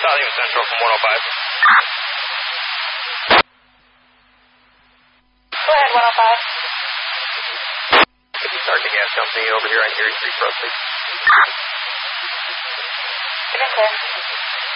Southeast Central from 105. Go ahead, 105. Could you start the gas company over here on Erie Street for us, please? Give me a clear.